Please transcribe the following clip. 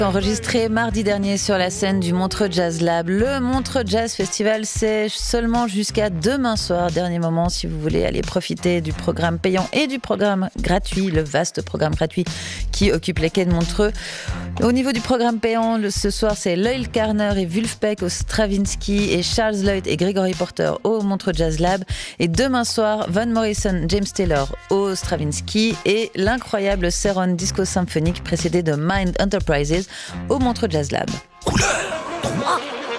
Enregistré mardi dernier sur la scène du Montreux Jazz Lab. Le Montreux Jazz Festival, c'est seulement jusqu'à demain soir. Dernier moment si vous voulez aller profiter du programme payant et du programme gratuit, le vaste programme gratuit qui occupe les quais de Montreux. Au niveau du programme payant, ce soir, c'est Loyle Carner et Vulfpeck au Stravinsky et Charles Lloyd et Gregory Porter au Montreux Jazz Lab. Et demain soir, Van Morrison, James Taylor au Stravinsky et l'incroyable Ceron Disco Symphonique précédé de Mind Enterprises au Montreux Jazz Lab. Couleur 3.